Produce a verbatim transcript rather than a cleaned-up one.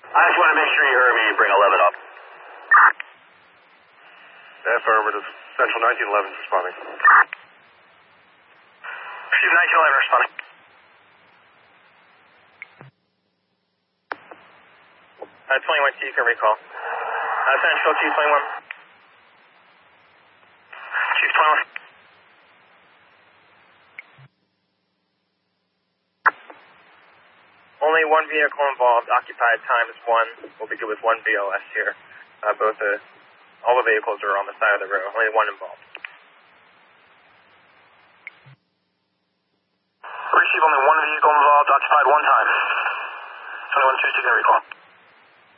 I just want to make sure you heard me. Bring eleven up. Affirmative. Central nineteen eleven responding. Receive nineteen eleven responding. Uh, twenty-one T, you can recall. Uh, Central Chief twenty-one. Chief twenty-one. Only one vehicle involved. Occupied times one. We'll be good with one V O S here. Uh, both the, all the vehicles are on the side of the road. Only one involved. Receive only one vehicle involved. Occupied one time. twenty-one two, you can recall.